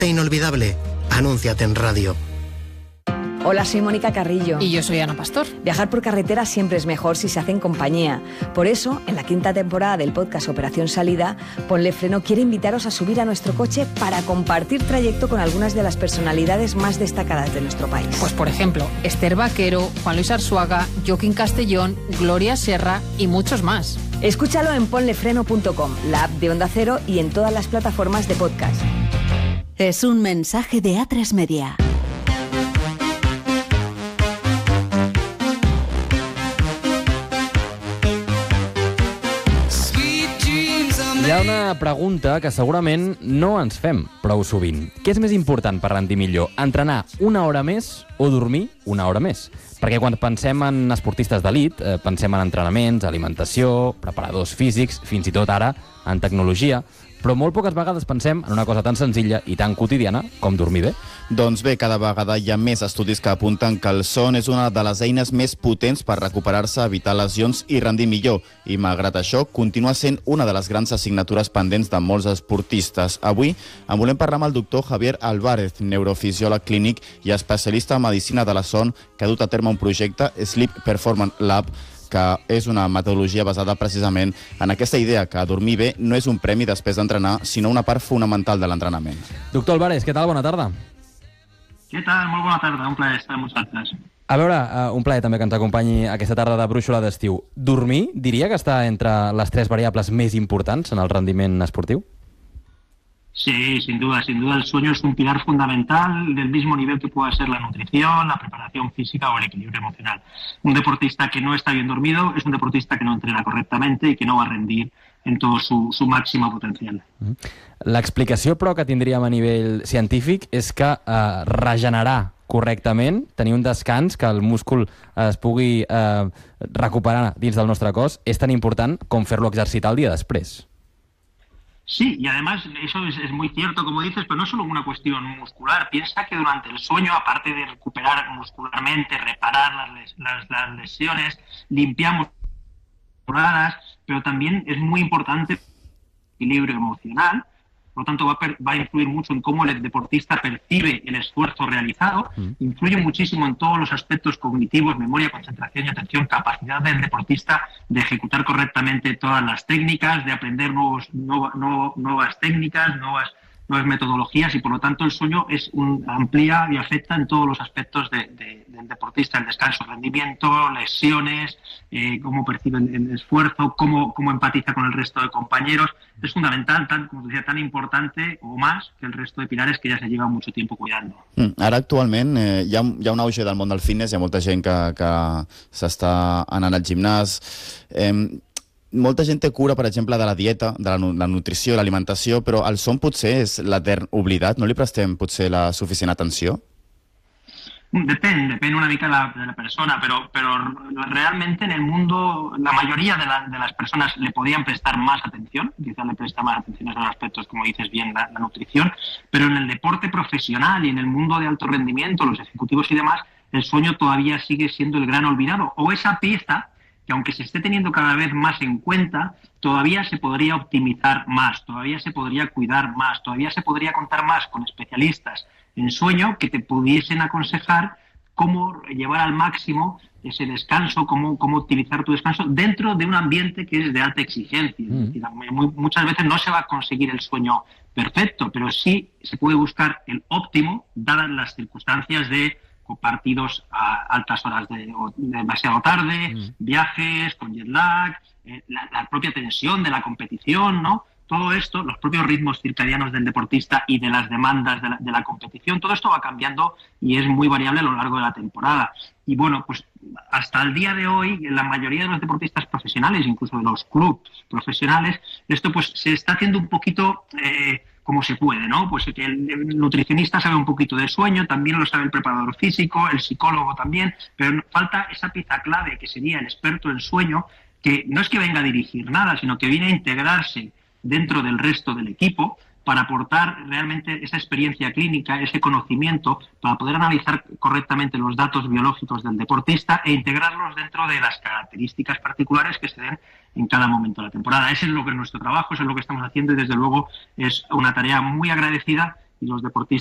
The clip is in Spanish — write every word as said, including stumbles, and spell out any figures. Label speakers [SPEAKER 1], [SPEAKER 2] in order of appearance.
[SPEAKER 1] Inolvidable. Anúnciate en radio.
[SPEAKER 2] Hola, soy Mónica Carrillo.
[SPEAKER 3] Y yo soy Ana Pastor.
[SPEAKER 2] Viajar por carretera siempre es mejor si se hace en compañía. Por eso, en la quinta temporada del podcast Operación Salida, Ponle Freno quiere invitaros a subir a nuestro coche para compartir trayecto con algunas de las personalidades más destacadas de nuestro país.
[SPEAKER 3] Pues por ejemplo, Esther Vaquero, Juan Luis Arzuaga, Joaquín Castellón, Gloria Serra y muchos más.
[SPEAKER 2] Escúchalo en ponle freno punto com, la app de Onda Cero y en todas las plataformas de podcast.
[SPEAKER 4] Es un mensaje de A tres Media.
[SPEAKER 5] Hi ha una pregunta que segurament no ens fem prou sovint. Què és més important per rendir millor? Entrenar una hora més o dormir una hora més? Perquè quan pensem en esportistes d'elit, eh, pensem en entrenaments, alimentació, preparadors físics, fins i tot ara en tecnologia, però molt poques vegades pensem en una cosa tan senzilla i tan quotidiana com dormir bé.
[SPEAKER 6] Doncs bé, cada vegada hi ha més estudis que apunten que el son és una de les eines més potents per recuperar-se, evitar lesions i rendir millor. I malgrat això, continua sent una de les grans assignatures pendents de molts esportistes. Avui en volem parlar amb el doctor Javier Álvarez, neurofisiòleg clínic i especialista en medicina de la son, que ha dut a terme un projecte Sleep Performance Lab, que és una metodologia basada precisament en aquesta idea que dormir bé no és un premi després d'entrenar, sinó una part fonamental de l'entrenament.
[SPEAKER 5] Doctor Álvarez, què tal? Bona tarda.
[SPEAKER 7] Què tal? Molt bona tarda. Un plaer estar amb vosaltres.
[SPEAKER 5] A veure, uh, un plaer també que ens acompanyi aquesta tarda de brúixola d'estiu. Dormir, diria que està entre les tres variables més importants en el rendiment esportiu?
[SPEAKER 7] Sí, sin duda, sin duda el sueño es un pilar fundamental del mismo nivel que pueda ser la nutrición, la preparación física o el equilibrio emocional. Un deportista que no está bien dormido es un deportista que no entrena correctamente y que no va a rendir en todo su, su máximo potencial.
[SPEAKER 5] L'explicació, però, que tindríem a nivell científic és que eh, regenerar correctament, tenir un descans, que el múscul es pugui eh, recuperar dins del nostre cos, és tan important com fer-lo exercitar el dia després.
[SPEAKER 7] Sí, y además eso es, es muy cierto, como dices, pero no es solo una cuestión muscular. Piensa que durante el sueño, aparte de recuperar muscularmente, reparar las, les, las, las lesiones, limpiamos musculares, pero también es muy importante el equilibrio emocional. Por lo tanto, va a, per, va a influir mucho en cómo el deportista percibe el esfuerzo realizado. Mm. Influye muchísimo en todos los aspectos cognitivos, memoria, concentración y atención, capacidad del deportista de ejecutar correctamente todas las técnicas, de aprender nuevos, nueva, nuevo, nuevas técnicas, nuevas, nuevas metodologías, y por lo tanto el sueño es un, amplía y afecta en todos los aspectos de, de, del deportista: el descanso, rendimiento, lesiones, eh, cómo percibe el, el esfuerzo, cómo, cómo empatiza con el resto de compañeros. Es fundamental, tan, como decía, tan importante o más que el resto de pilares que ya se lleva mucho tiempo cuidando.
[SPEAKER 6] Mm, ara actualment eh, hi, ha, hi ha un auge del món del fitness, hi ha molta gent que, que s'està anant al gimnàs. Eh, molta gent té cura, per exemple, de la dieta, de la, la nutrició, l'alimentació, però el son potser és l'etern oblidat. No li prestem potser la suficient atenció?
[SPEAKER 7] Depende, depende una mica de la, de la persona, pero, pero realmente en el mundo la mayoría de, la, de las personas le podían prestar más atención, quizás le presta más atención a esos aspectos, como dices bien, la, la nutrición, pero en el deporte profesional y en el mundo de alto rendimiento, los ejecutivos y demás, el sueño todavía sigue siendo el gran olvidado, o esa pieza que aunque se esté teniendo cada vez más en cuenta, todavía se podría optimizar más, todavía se podría cuidar más, todavía se podría contar más con especialistas en sueño que te pudiesen aconsejar cómo llevar al máximo ese descanso, cómo, cómo optimizar tu descanso dentro de un ambiente que es de alta exigencia. Mm. Es decir, muy, muchas veces no se va a conseguir el sueño perfecto, pero sí se puede buscar el óptimo dadas las circunstancias de partidos a altas horas de, o demasiado tarde, mm. viajes con jet lag, eh, la, la propia tensión de la competición, ¿no? Todo esto, los propios ritmos circadianos del deportista y de las demandas de la, de la competición, todo esto va cambiando y es muy variable a lo largo de la temporada. Y bueno, pues hasta el día de hoy, la mayoría de los deportistas profesionales, incluso de los clubes profesionales, esto pues se está haciendo un poquito eh, como se puede, ¿no? Pues que el, el nutricionista sabe un poquito de sueño, también lo sabe el preparador físico, el psicólogo también, pero falta esa pieza clave que sería el experto en sueño, que no es que venga a dirigir nada, sino que viene a integrarse dentro del resto del equipo para aportar realmente esa experiencia clínica, ese conocimiento, para poder analizar correctamente los datos biológicos del deportista e integrarlos dentro de las características particulares que se den en cada momento de la temporada. Ese es lo que es nuestro trabajo, eso es lo que estamos haciendo y desde luego es una tarea muy agradecida y los deportistas